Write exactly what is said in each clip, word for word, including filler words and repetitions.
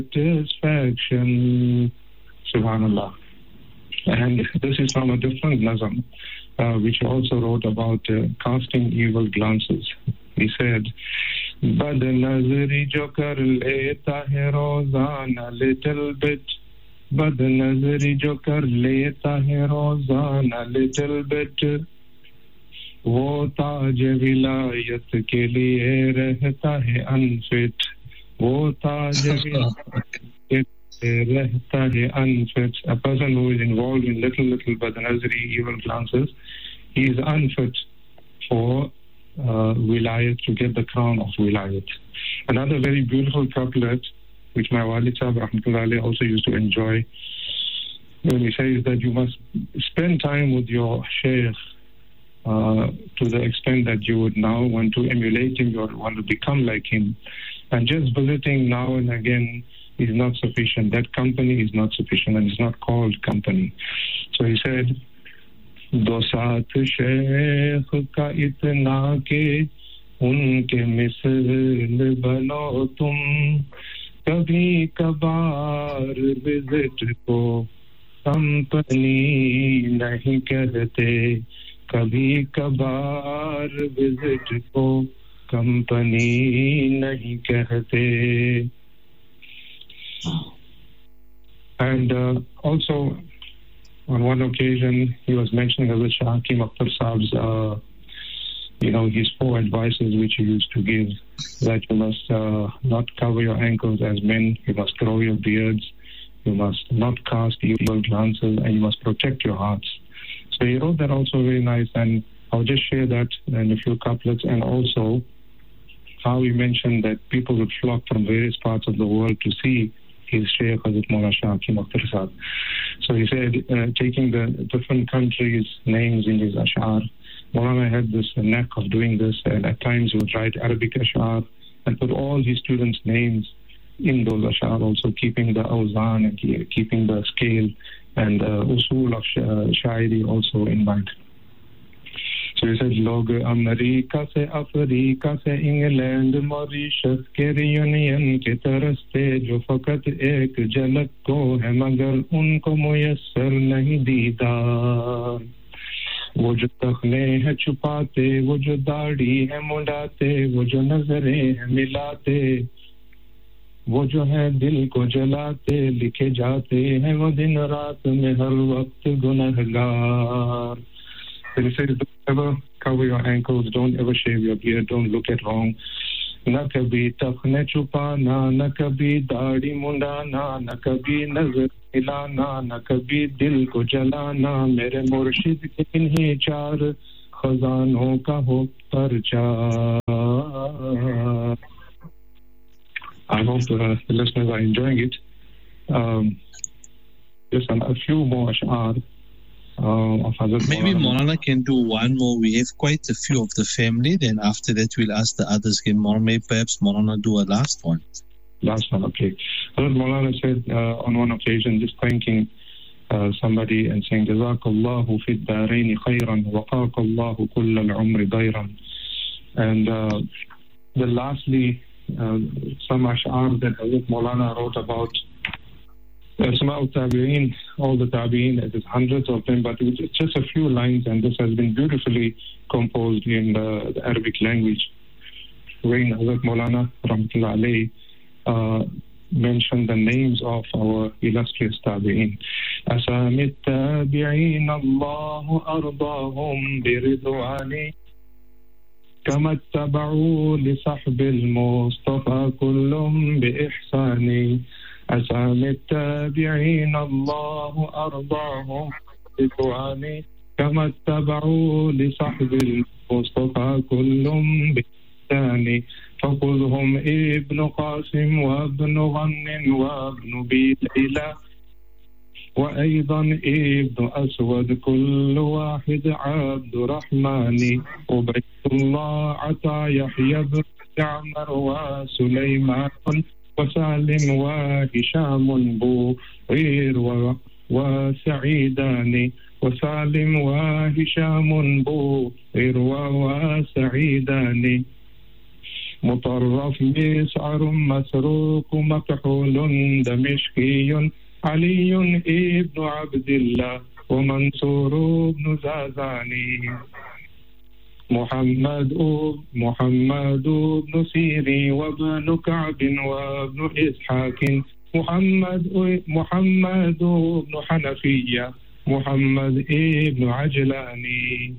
satisfaction. Subhanallah. And this is from a different nazam, uh, which he also wrote about uh, casting evil glances. He said, Bad nazari jo kar leta hai rozana little bit, Bad nazari jo kar leta hai rozana little bit, वो ताज विलायत के लिए रहता है unfit, वो ताज विलायत रहता है unfit. A person who is involved in little, little Badnazri evil glances, he is unfit for uh, wilayat, to get the crown of wilayat. Another very beautiful couplet, which my Walid Sahib Rahmatullah Alayhi also used to enjoy, when he says that you must spend time with your shaykh uh, to the extent that you would now want to emulate him or want to become like him. And just visiting now and again is not sufficient. That company is not sufficient and is not called company. So he said, Do saath shaykh ka itna ke unke misl bano tum, kabhi kabar visit ko company nahi kehte, kabhi kabar visit ko company nahi kehte. And uh, also, on one occasion, he was mentioning Hazrat Shah Hakim Akhtar Saab's, uh, you know, his four advices which he used to give, that you must uh, not cover your ankles as men, you must grow your beards, you must not cast evil glances, and you must protect your hearts. So he wrote that also very nice, and I'll just share that in a few couplets, and also how he mentioned that people would flock from various parts of the world to see his Shaykh Hazrat Maulana Shah Hakim Akhtar Saab. So he said, uh, taking the different countries' names in his ash'ar, Maulana had this knack of doing this, and at times he would write Arabic ash'ar and put all his students' names in those ash'ar, also keeping the awzan and keeping the scale and uh, usul of shairi also in mind. So he said, Log America se Africa se England Mauritius ke reunion ke taraste jo fakat ek jhalak ko hai magar unko muyassar nahi deedar. वो जो तखने हैं छुपाते, वो जो दाढ़ी है मुंडाते, वो जो नजरें हैं मिलाते, वो जो है दिल को जलाते, लिखे जाते हैं वो दिन रात में हर वक्त गुनहगार. Then he says, don't ever cover your ankles, don't ever shave your beard, don't look at wrong. न कभी तखने छुपाना, न कभी दाढ़ी मुंडाना, न कभी नजर मिलाना, न कभी दिल को जलाना, मेरे मुर्शिद के इन्हीं चार खजानों का हो प्रचार. I hope uh, the listeners are enjoying it. Um, just a few more ash'ar. Uh, of Maybe Maulana can do one more. We have quite a few of the family. Then after that, we'll ask the others again. More, maybe perhaps Maulana do a last one. Last one, okay. Hazrat Maulana said uh, on one occasion, just thanking uh, somebody and saying, Jazakallahu fid daraini khayran, waqakallahu kulla al-umri dayran. And uh, then lastly, uh, some ash'ar that Hazrat Maulana wrote about Asma' al-Tabi'een, all the Tabi'een, there's hundreds of them, but it's just a few lines, and this has been beautifully composed in uh, the Arabic language. When Hazrat Maulana Rahmatullah Alayhi uh, mentioned the names of our illustrious Tabi'een. Asami al-Tabi'een, Allahu ardahum biridwani, kama taba'u li sahbil Mustafa kullum bi ihsani. أسامي التابعين الله أرضاهم بطعاني كما اتبعوا لصحب المصطفى كلهم بإحسان فخذهم ابن قاسم وابن غن وابن بيليلة وأيضا ابن أسود كل واحد عبد الرحمن وبيت الله عطا يحيى بن جعمر وسليمان وسالم وهشام بوير وسعيدان وسالم وهشام بوير وسعيدان مطرف مسعر مسروق مكحول دمشقي علي ابن عبد الله ومنصور بن زازاني محمد محمد بن سيري وابن كعب وابن إسحاق محمد محمد بن حنفية محمد ابن عجلاني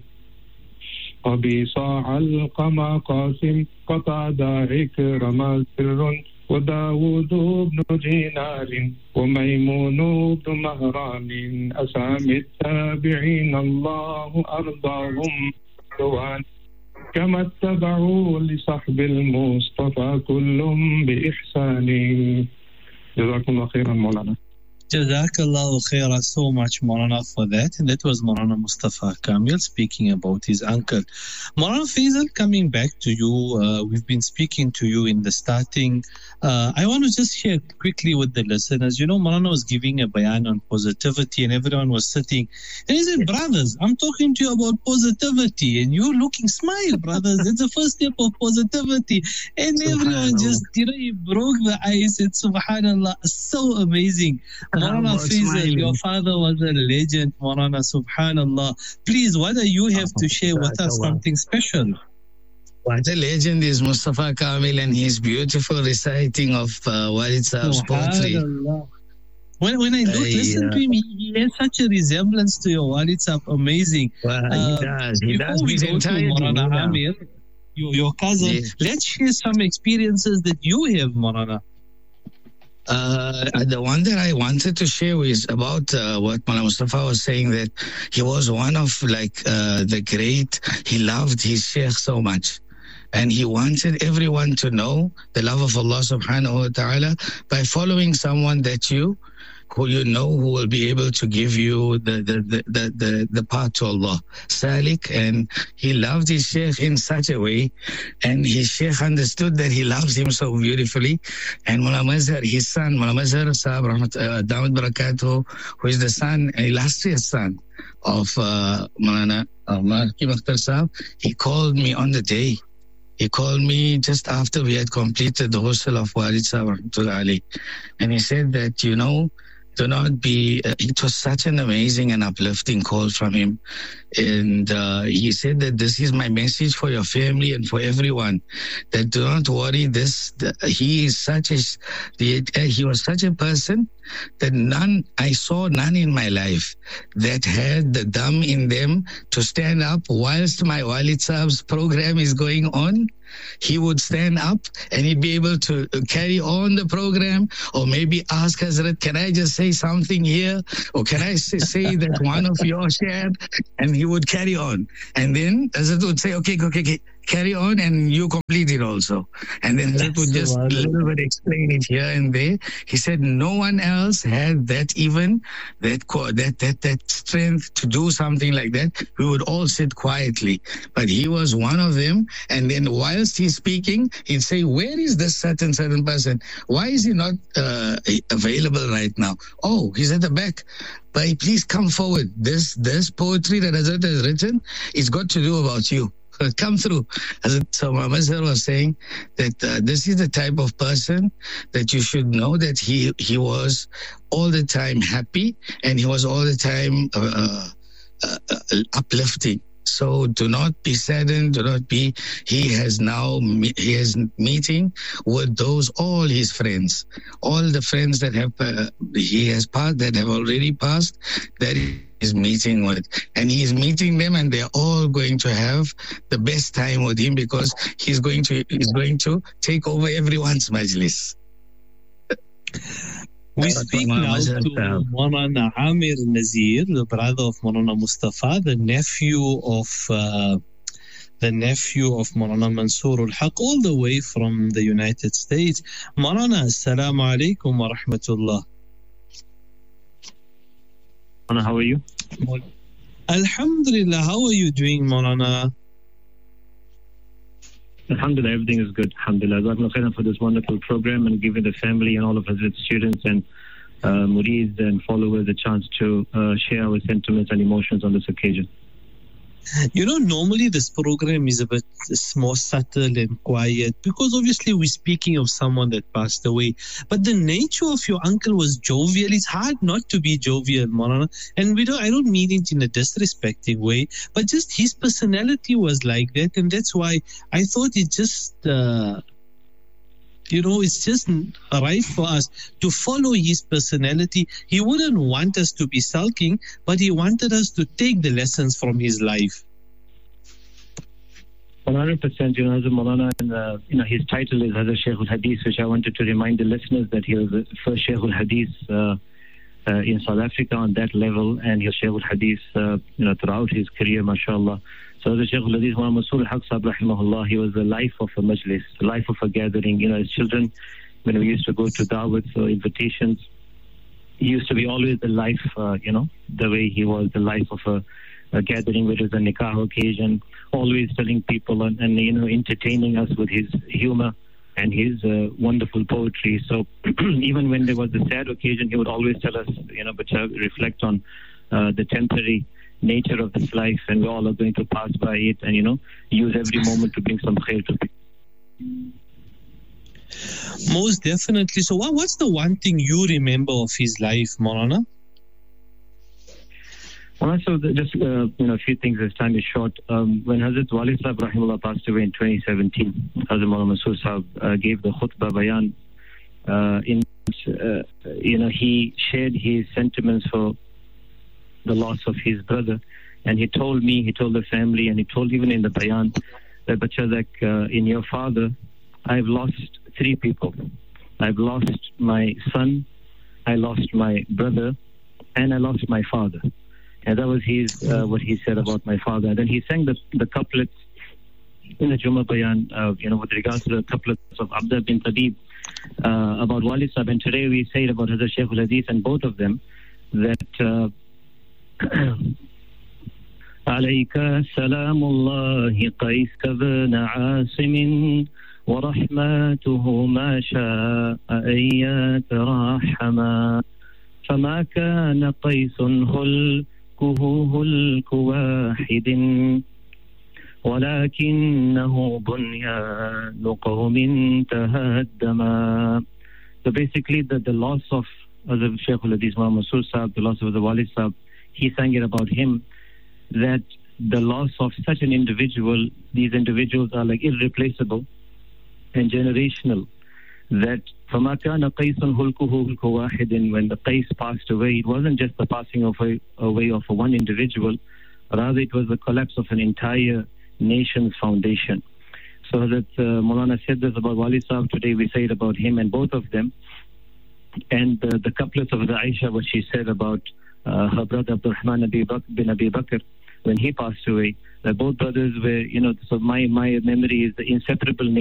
قبيصة علقمة قاسم قتادة إكرم سر وداود بن دينار وميمون بن مهران أسامي التابعين الله أرضاهم دوان كما اتبعوا لصحب المصطفى كلهم بإحسان. جزاكم الله خيرا مولانا. Jazakallahu khaira so much, Maulana, for that. And that was Maulana Mustafa Kamil speaking about his uncle. Maulana Faisal, coming back to you, uh, we've been speaking to you in the starting. Uh, I want to just share quickly with the listeners. You know, Maulana was giving a bayan on positivity and everyone was sitting. And he said, brothers, I'm talking to you about positivity and you're looking, smile, brothers. It's the first step of positivity. And everyone just, you know, he broke the ice. It's subhanallah, so amazing. Maulana Faisal, your father was a legend, Maulana, subhanallah. Please, what do you have to share with us, something special? What a legend is Mustafa Kamil and his beautiful reciting of uh, Walid Saab's poetry. When, when I look, I, listen uh, to him, he, he has such a resemblance to your Walid Saab. Amazing. Well, uh, he does. He does. We go to Maulana yeah. Amir, your, your cousin, yes. Let's share some experiences that you have, Maulana. Uh, the one that I wanted to share is about uh, what Maulana Mustafa was saying, that he was one of like uh, the great, he loved his sheikh so much. And he wanted everyone to know the love of Allah subhanahu wa ta'ala by following someone that you, who you know, who will be able to give you the the the the, the, the path to Allah. Salik, and he loved his sheikh in such a way, and his sheikh understood that he loves him so beautifully. And Mullah Mazhar, his son, Mullah Mazhar Saab, uh, Dawud Barakatuh, who is the son, an illustrious son of uh, Mullah Hakim Akhtar Saab, he called me on the day. He called me just after we had completed the hostel of Walid Saab, and he said that, you know, do not be, uh, it was such an amazing and uplifting call from him. And uh, he said that this is my message for your family and for everyone, that do not worry, this, the, he is such a, the, uh, he was such a person that none, I saw none in my life that had the dam in them to stand up whilst my Walid Saab's program is going on. He would stand up and he'd be able to carry on the program, or maybe ask Hazrat, can I just say something here? Or can I say that one of yours shared? And he would carry on. And then Hazrat would say, okay, okay, okay, carry on, and you complete it also. And then Hazrat would just a little bit explain it here and there. He said no one else had that even, that, that, that, that strength to do something like that. We would all sit quietly. But he was one of them. And then whilst he's speaking, he'd say, where is this certain, certain person? Why is he not uh, available right now? Oh, he's at the back. But please come forward. This, this poetry that Hazrat has written, it's got to do about you. Come through. So Mullah Mazhar was saying that uh, this is the type of person that you should know, that he he was all the time happy and he was all the time uh, uh, uh, uplifting. So do not be saddened, do not be, he has now, he is meeting with those, all his friends, all the friends that have, uh, he has passed, that have already passed, that is meeting with. And he's meeting them and they're all going to have the best time with him, because he's going to, he's going to take over everyone's majlis. We speak now to Maulana Amir Nazir, the brother of Maulana Mustafa, the nephew of uh, the nephew of Maulana Mansoor al-Haq, all the way from the United States. Maulana, assalamu alaikum wa rahmatullah. Maulana, how are you? Alhamdulillah, how are you doing, Maulana? Alhamdulillah, everything is good. Alhamdulillah. Jazakallah for this wonderful program and giving the family and all of us students and uh, murids and followers a chance to uh, share our sentiments and emotions on this occasion. You know, normally this program is a bit more subtle and quiet because obviously we're speaking of someone that passed away. But the nature of your uncle was jovial. It's hard not to be jovial, Maulana. And we don't, I don't mean it in a disrespecting way, but just his personality was like that. And that's why I thought it just... Uh, You know, it's just right for us to follow his personality. He wouldn't want us to be sulking, but he wanted us to take the lessons from his life. one hundred percent, you know, Hazrat Maulana, and, uh, you know, his title is Hazrat Shaykh al-Hadith, which I wanted to remind the listeners that he was the first Shaykh al-Hadith uh, uh, in South Africa on that level, and he was Shaykh al-Hadith, uh, you know, throughout his career, mashallah. So the Shaykh al-Hadith, Muhammad Masoor al-Haq Sahib, rahimahullah, he was the life of a majlis, the life of a gathering. You know, as children, when we used to go to da'wats or invitations, he used to be always the life, uh, you know, the way he was the life of a, a gathering, whether it was a nikah occasion, always telling people and, and, you know, entertaining us with his humor and his uh, wonderful poetry. So even when there was a sad occasion, he would always tell us, you know, but reflect on uh, the temporary nature of this life, and we all are going to pass by it, and, you know, use every moment to bring some khair to people. Most definitely. So what, what's the one thing you remember of his life, Maulana? Well, so the, just, uh, you know, a few things as time is short. Um, when Hazrat Wali Sahib rahimahullah passed away in twenty seventeen, Hazrat Maulana Masoor Sahib uh, gave the khutbah bayan, uh, in, uh, you know, he shared his sentiments for the loss of his brother, and he told me, he told the family, and he told even in the bayan that, Bachazak, uh, in your father, I've lost three people. I've lost my son, I lost my brother, and I lost my father. And that was his, uh, what he said about my father. And then he sang the, the couplets in the Jummah bayan, uh, you know, with regards to the couplets of Abdullah bin Tabib, uh, about Wali Sahib. And today we say it about Hazrat Shaykh al-Hadith, and both of them, that uh, عليك سلام الله قيس بن عاصم ورحمته ما شاء أن يترحما فما كان قيس هلكه هلك واحد ولكنه بنيان قوم تهدما. So basically the, the loss of Hazrat Shaykh al-Hadith Muhammad Masoor Sahib, the loss of the Wali Sahib, he sang it about him, that the loss of such an individual, these individuals are like irreplaceable and generational, that فَمَا كَانَ قَيْسٌ هُلْكُهُ هُلْكُ وَاحِدٍ, when the Qais passed away, it wasn't just the passing away, away of one individual, rather it was the collapse of an entire nation's foundation. So that uh, Maulana said this about Wali Sahib, today we say it about him, and both of them. And uh, the couplets of the Aisha, what she said about uh, her brother Abdul Rahman bin Abi Bakr, when he passed away, that both brothers were, you know, so my, my memory is the inseparable